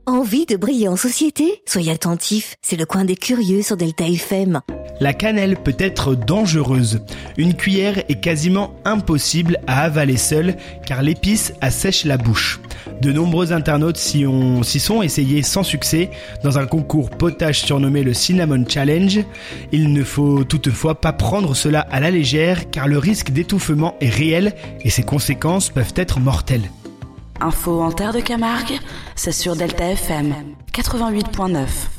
Envie de briller en société ? Soyez attentifs, c'est le coin des curieux sur Delta FM. La cannelle peut être dangereuse. Une cuillère est quasiment impossible à avaler seule car l'épice assèche la bouche. De nombreux internautes s'y sont essayés sans succès dans un concours potage surnommé le Cinnamon Challenge. Il ne faut toutefois pas prendre cela à la légère car le risque d'étouffement est réel et ses conséquences peuvent être mortelles. Info en Terre de Camargue, c'est sur Delta FM 88.9.